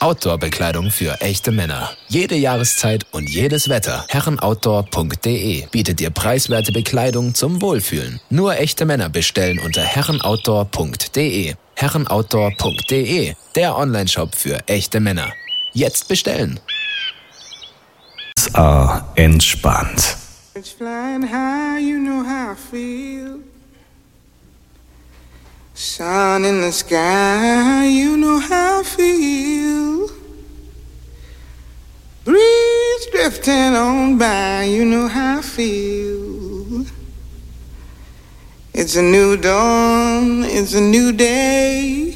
Outdoor-Bekleidung für echte Männer. Jede Jahreszeit und jedes Wetter. Herrenoutdoor.de bietet dir preiswerte Bekleidung zum Wohlfühlen. Nur echte Männer bestellen unter herrenoutdoor.de. Herrenoutdoor.de, der Onlineshop für echte Männer. Jetzt bestellen. Entspannt. It's flying high, you know how I feel. Sun in the sky, you know how I feel. Breeze drifting on by, you know how I feel. It's a new dawn, it's a new day.